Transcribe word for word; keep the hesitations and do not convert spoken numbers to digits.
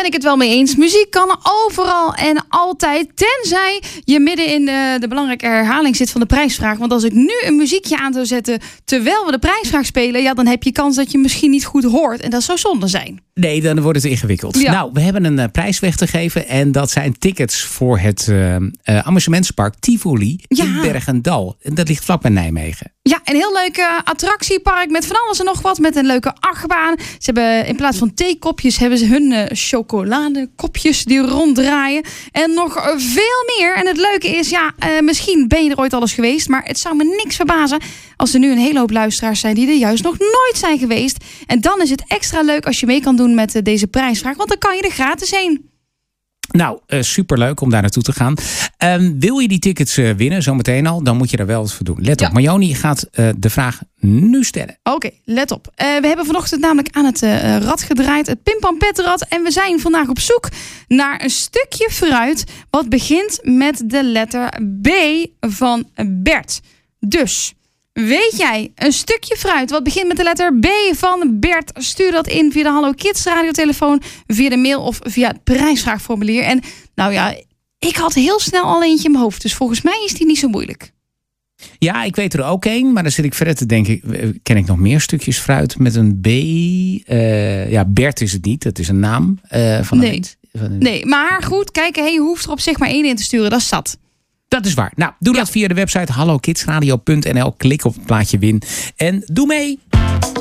ik het wel mee eens. Muziek kan overal en altijd. Tenzij je midden in de, de belangrijke herhaling zit van de prijsvraag. Want als ik nu een muziekje aan zou zetten terwijl we de prijsvraag spelen, ja, dan heb je kans dat je misschien niet goed hoort. En dat zou zonde zijn. Nee, dan wordt het ingewikkeld. Ja. Nou, we hebben een uh, prijs weg te geven. En dat zijn tickets voor het uh, uh, amusementspark Tivoli Ja. in Bergendal. En dat ligt vlak bij Nijmegen. Ja, een heel leuk uh, attractiepark met van alles en nog wat. Met een leuke achtbaan. Ze hebben in plaats van theekopjes hebben ze hun uh, chocoladekopjes die ronddraaien. En nog uh, veel meer. En het leuke is, ja, uh, misschien ben je er ooit al eens geweest. Maar het zou me niks verbazen als er nu een hele hoop luisteraars zijn die er juist nog nooit zijn geweest. En dan is het extra leuk als je mee kan doen met uh, deze prijsvraag. Want dan kan je er gratis heen. Nou, uh, superleuk om daar naartoe te gaan. Um, wil je die tickets uh, winnen, zometeen al, dan moet je daar wel wat voor doen. Let Ja. op, Marjoni gaat uh, de vraag nu stellen. Oké, okay, let op. Uh, we hebben vanochtend namelijk aan het uh, rad gedraaid. Het Pim-Pam-Petrad. En we zijn vandaag op zoek naar een stukje fruit wat begint met de letter B van Bert. Dus, weet jij een stukje fruit wat begint met de letter B van Bert? Stuur dat in via de Hallo Kids radiotelefoon, via de mail of via het prijsvraagformulier. En nou ja, ik had heel snel al eentje in mijn hoofd. Dus volgens mij is die niet zo moeilijk. Ja, ik weet er ook één, maar dan zit ik verder te denken, ken ik nog meer stukjes fruit met een B? Uh, ja, Bert is het niet, dat is een naam uh, van nee. een van een... Nee, maar goed, kijk, hey, je hoeft er op zich maar één in te sturen, dat is zat. Dat is waar. Nou, doe Ja. dat via de website hallo kids radio punt n l. Klik op het plaatje win en doe mee.